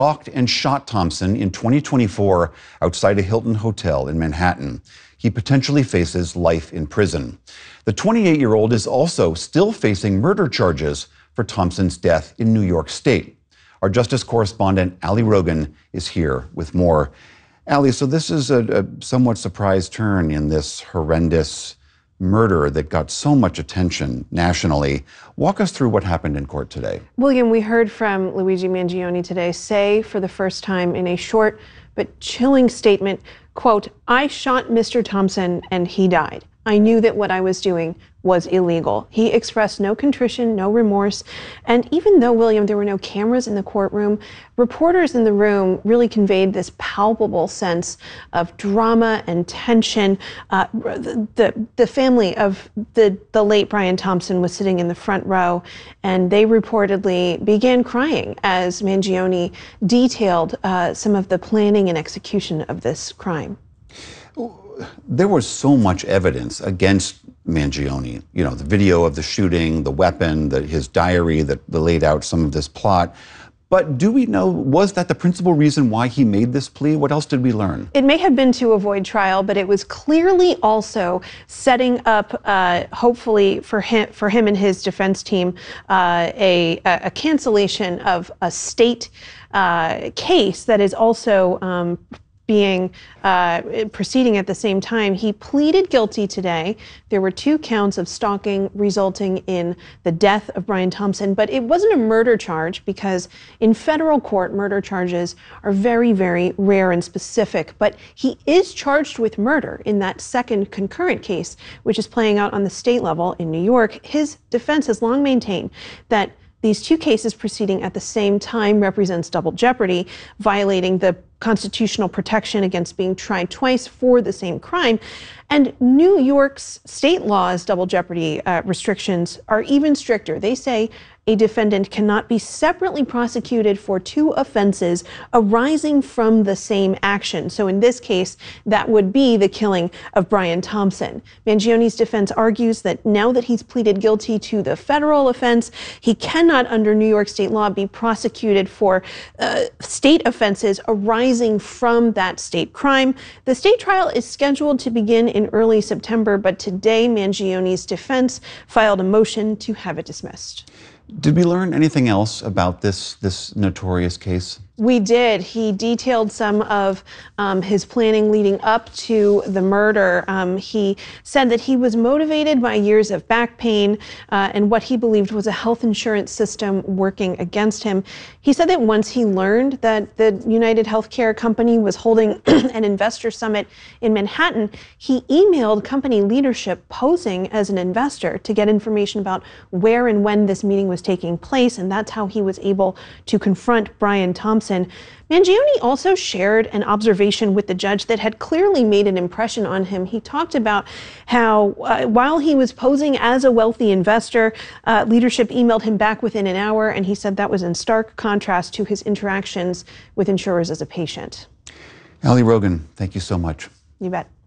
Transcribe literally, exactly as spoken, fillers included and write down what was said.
stalked and shot Thompson in twenty twenty-four outside a Hilton hotel in Manhattan. He potentially faces life in prison. The twenty-eight-year-old is also still facing murder charges for Thompson's death in New York State. Our justice correspondent, Ali Rogan, is here with more. Ali, so this is a, a somewhat surprise turn in this horrendous murder that got so much attention nationally. Walk us through what happened in court today. William, we heard from Luigi Mangione today say for the first time in a short but chilling statement, quote, "I shot Mister Thompson and he died. I knew that what I was doing was illegal." He expressed no contrition, no remorse. And even though, William, there were no cameras in the courtroom, reporters in the room really conveyed this palpable sense of drama and tension. Uh, the, the, the family of the, the late Brian Thompson was sitting in the front row, and they reportedly began crying as Mangione detailed uh, some of the planning and execution of this crime. There was so much evidence against Mangione. You know, the video of the shooting, the weapon, the, his diary that laid out some of this plot. But do we know, was that the principal reason why he made this plea? What else did we learn? It may have been to avoid trial, but it was clearly also setting up, uh, hopefully for him, for him and his defense team, uh, a, a cancellation of a state uh, case that is also um, being uh, proceeding at the same time. He pleaded guilty today. There were two counts of stalking resulting in the death of Brian Thompson, but it wasn't a murder charge because in federal court, murder charges are very, very rare and specific. But he is charged with murder in that second concurrent case, which is playing out on the state level in New York. His defense has long maintained that these two cases proceeding at the same time represents double jeopardy, violating the constitutional protection against being tried twice for the same crime. And New York's state law's double jeopardy uh, restrictions are even stricter. They say a defendant cannot be separately prosecuted for two offenses arising from the same action. So in this case, that would be the killing of Brian Thompson. Mangione's defense argues that now that he's pleaded guilty to the federal offense, he cannot, under New York state law, be prosecuted for uh, state offenses arising from that state crime. The state trial is scheduled to begin in early September, but today Mangione's defense filed a motion to have it dismissed. Did we learn anything else about this, this notorious case? We did. He detailed some of um, his planning leading up to the murder. Um, he said that he was motivated by years of back pain uh, and what he believed was a health insurance system working against him. He said that once he learned that the United Healthcare company was holding an investor summit in Manhattan, he emailed company leadership posing as an investor to get information about where and when this meeting was taking place, and that's how he was able to confront Brian Thompson. Mangione also shared an observation with the judge that had clearly made an impression on him. He talked about how uh, while he was posing as a wealthy investor, uh, leadership emailed him back within an hour, and he said that was in stark contrast to his interactions with insurers as a patient. Ali Rogan, thank you so much. You bet.